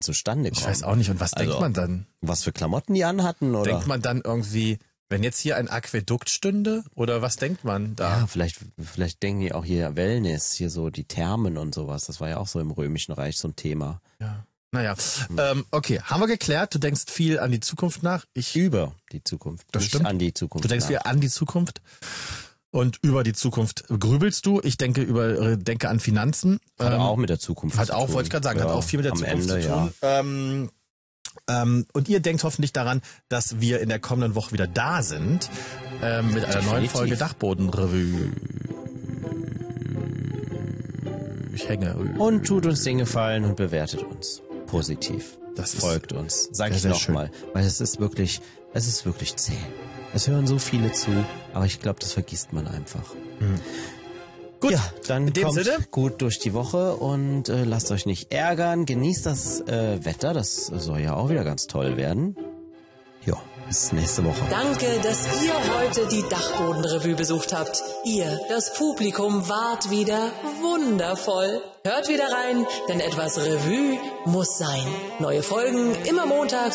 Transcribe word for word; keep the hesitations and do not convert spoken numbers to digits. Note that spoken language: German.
zustande kommen. Ich weiß auch nicht. Und was Also, denkt man dann? Was für Klamotten die anhatten, oder? Denkt man dann irgendwie, wenn jetzt hier ein Aquädukt stünde? Oder was denkt man da? Ja, vielleicht, vielleicht denken die auch hier Wellness, hier so die Thermen und sowas. Das war ja auch so im Römischen Reich so ein Thema. Ja. Naja, ähm, okay, haben wir geklärt. Du denkst viel an die Zukunft nach. Ich Über die Zukunft. Das nicht stimmt. An die Zukunft. Du denkst nach. viel an die Zukunft und über die Zukunft grübelst du. Ich denke über denke an Finanzen. Hat Ähm, auch mit der Zukunft Hat zu auch, tun. wollte ich gerade sagen, Ja, hat auch viel mit der am Zukunft Ende, zu tun. Ja. Ähm, ähm, und ihr denkt hoffentlich daran, dass wir in der kommenden Woche wieder da sind ähm, mit einer Definitiv. neuen Folge Dachbodenrevue. Ich hänge. Und tut uns den Gefallen und bewertet uns positiv. Das ist Folgt uns. Sag sehr, ich sehr schön. nochmal. Weil es ist wirklich, es ist wirklich zäh. Es hören so viele zu, aber ich glaube, das vergisst man einfach. Mhm. Gut, ja, dann in dem kommt Sinne. gut durch die Woche und äh, lasst euch nicht ärgern. Genießt das äh, Wetter, das soll ja auch wieder ganz toll werden. Ja, bis nächste Woche. Danke, dass ihr heute die Dachbodenrevue besucht habt. Ihr, das Publikum, wart wieder wundervoll. Hört wieder rein, denn etwas Revue muss sein. Neue Folgen immer montags